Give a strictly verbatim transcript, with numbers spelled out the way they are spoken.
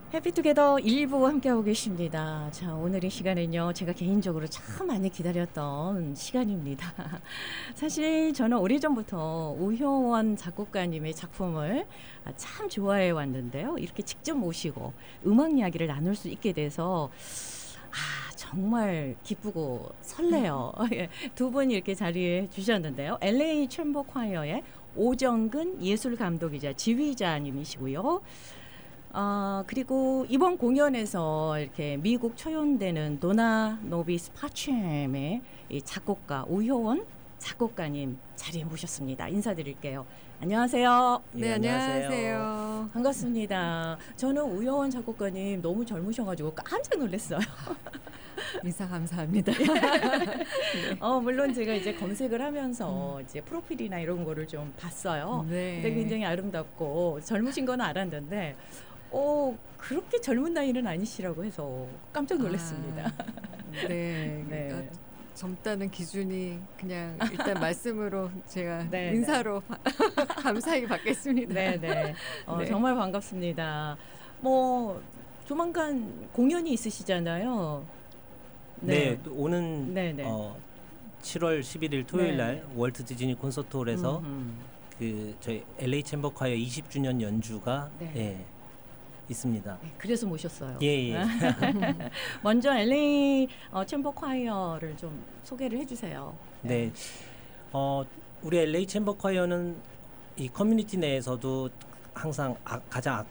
해피투게더 일부 함께하고 계십니다. 자, 오늘 이 시간은요, 제가 개인적으로 참 많이 기다렸던 시간입니다. 사실 저는 오래전부터 우효원 작곡가님의 작품을 참 좋아해 왔는데요. 이렇게 직접 모시고 음악 이야기를 나눌 수 있게 돼서 아, 정말 기쁘고 설레요. 두 분이 이렇게 자리해 주셨는데요. 엘에이 챔버 콰이어의 오정근 예술감독이자 지휘자님이시고요. 어, 그리고 이번 공연에서 이렇게 미국 초연되는 도나 노비스 파츰의 이 작곡가 우효원 작곡가님 자리에 모셨습니다. 인사드릴게요. 안녕하세요. 네, 네, 안녕하세요. 안녕하세요. 반갑습니다. 저는 우효원 작곡가님 너무 젊으셔가지고 깜짝 놀랐어요. 인사 감사합니다. 어, 물론 제가 이제 검색을 하면서 이제 프로필이나 이런 거를 좀 봤어요. 네. 근데 굉장히 아름답고 젊으신 건 알았는데, 어, 그렇게 젊은 나이는 아니시라고 해서 깜짝 놀랐습니다. 아, 네. 네. 그러니까 젊다는 기준이 그냥 일단 말씀으로 제가 네, 인사로 감사히 받겠습니다. 네네. 어, 네. 정말 반갑습니다. 뭐, 조만간 공연이 있으시잖아요. 네, 또 오는 네네. 어, 칠월 십일일 토요일 날 네. 월트 디즈니 콘서트홀에서 음흠. 그 저희 엘에이 챔버 콰이어 이십 주년 연주가 네. 예, 있습니다. 네, 그래서 모셨어요. 예, 예. 먼저 엘에이 어, 챔버 콰이어를 좀 소개를 해주세요. 네. 어, 우리 엘에이 챔버 콰이어는 이 커뮤니티 내에서도 항상 아, 가장